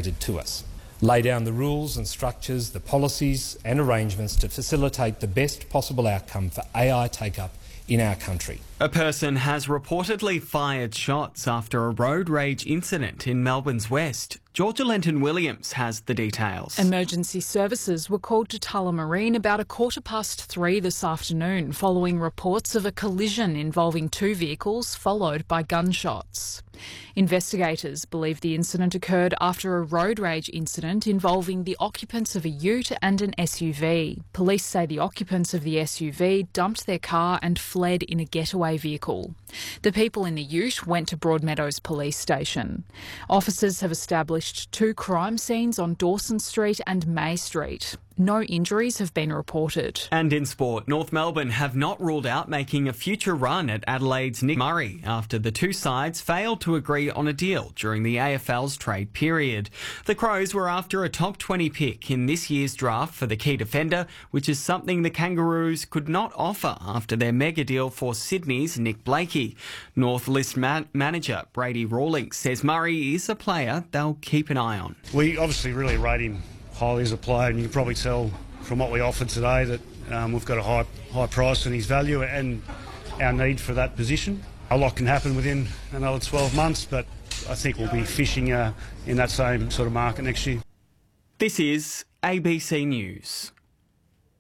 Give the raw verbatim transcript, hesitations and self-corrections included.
delegated to us. Lay down the rules and structures, the policies and arrangements to facilitate the best possible outcome for A I take-up in our country. A person has reportedly fired shots after a road rage incident in Melbourne's west. Georgia Lenton-Williams has the details. Emergency services were called to Tullamarine about a quarter past three this afternoon following reports of a collision involving two vehicles followed by gunshots. Investigators believe the incident occurred after a road rage incident involving the occupants of a ute and an S U V. Police say the occupants of the S U V dumped their car and fled in a getaway vehicle. The people in the ute went to Broadmeadows Police Station. Officers have established two crime scenes on Dawson Street and May Street. No injuries have been reported. And in sport, North Melbourne have not ruled out making a future run at Adelaide's Nick Murray after the two sides failed to agree on a deal during the A F L's trade period. The Crows were after a top twenty pick in this year's draft for the key defender, which is something the Kangaroos could not offer after their mega deal for Sydney's Nick Blakey. North List man- manager Brady Rawlings says Murray is a player they'll keep an eye on. We obviously really rate him highly as a player, and you can probably tell from what we offered today that um, we've got a high high price on his value and our need for that position. A lot can happen within another twelve months, but I think we'll be fishing uh, in that same sort of market next year. This is A B C News.